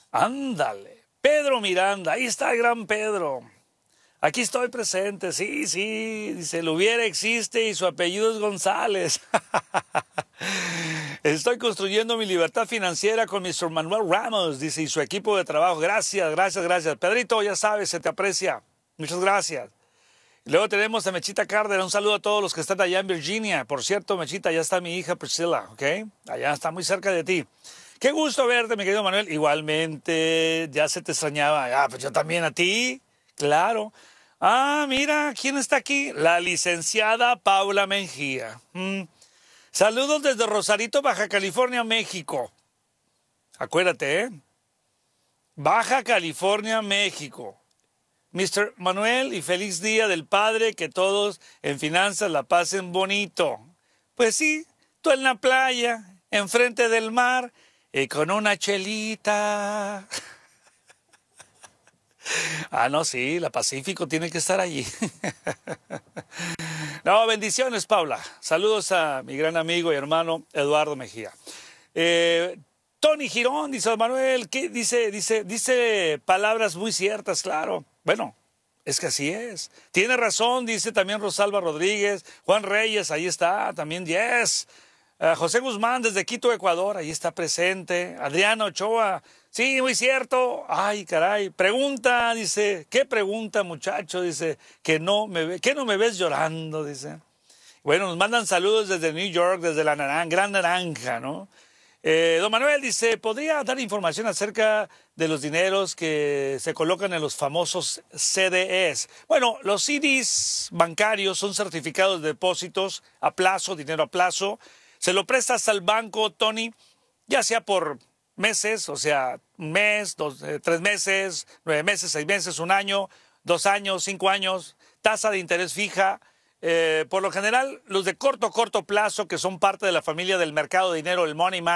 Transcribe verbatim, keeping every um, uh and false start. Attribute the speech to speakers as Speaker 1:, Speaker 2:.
Speaker 1: Ándale. Pedro Miranda, ahí está el gran Pedro. Aquí estoy presente, sí, sí, dice, el hubiera existe y su apellido es González. Estoy construyendo mi libertad financiera con mister Manuel Ramos, dice, y su equipo de trabajo. Gracias, gracias, gracias. Pedrito, ya sabes, se te aprecia. Muchas gracias. Luego tenemos a Mechita Cárdenas. Un saludo a todos los que están allá en Virginia. Por cierto, Mechita, ya está mi hija Priscilla, ¿ok? Allá está muy cerca de ti. Qué gusto verte, mi querido Manuel. Igualmente, ya se te extrañaba. Ah, pues yo también a ti. Claro. Ah, mira, ¿quién está aquí? La licenciada Paula Mejía. Mm. Saludos desde Rosarito, Baja California, México. Acuérdate, ¿eh? Baja California, México. mister Manuel, y feliz día del padre, que todos en finanzas la pasen bonito. Pues sí, tú en la playa, enfrente del mar, y con una chelita. Ah, no, sí, la Pacífico tiene que estar allí. No, bendiciones, Paula. Saludos a mi gran amigo y hermano Eduardo Mejía. Eh, Tony Girón, dice Manuel, ¿qué? Dice, dice, dice palabras muy ciertas, claro. Bueno, es que así es. Tiene razón, dice también Rosalba Rodríguez. Juan Reyes, ahí está, también yes. Uh, José Guzmán desde Quito, Ecuador, ahí está presente. Adriano Ochoa, sí, muy cierto. Ay, caray. Pregunta, dice, ¿qué pregunta, muchacho? Dice, que no me ve, ¿qué no me ves llorando? Dice. Bueno, nos mandan saludos desde New York, desde la naran Gran Naranja, ¿no? Eh, don Manuel dice, ¿podría dar información acerca de los dineros que se colocan en los famosos C D Es? Bueno, los C Ds bancarios son certificados de depósitos a plazo, dinero a plazo. Se lo prestas al banco, Tony, ya sea por meses, o sea, un mes, dos, eh, tres meses, nueve meses, seis meses, un año, dos años, cinco años, tasa de interés fija. Eh, por lo general, los de corto, corto plazo, que son parte de la familia del mercado de dinero, el money market,